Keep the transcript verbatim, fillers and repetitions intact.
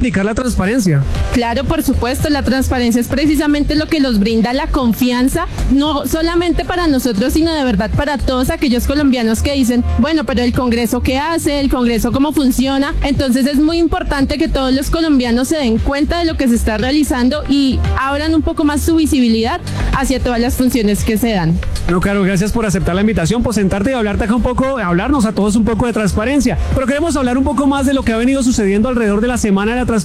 aplicar la transparencia. Claro, por supuesto, la transparencia es precisamente lo que nos brinda la confianza, no solamente para nosotros, sino de verdad para todos aquellos colombianos que dicen, bueno, pero el Congreso ¿qué hace? ¿El Congreso cómo funciona? Entonces es muy importante que todos los colombianos se den cuenta de lo que se está realizando y abran un poco más su visibilidad hacia todas las funciones que se dan. No, claro, gracias por aceptar la invitación, por sentarte y hablarte acá un poco, hablarnos a todos un poco de transparencia. Pero queremos hablar un poco más de lo que ha venido sucediendo alrededor de la Semana de la Transparencia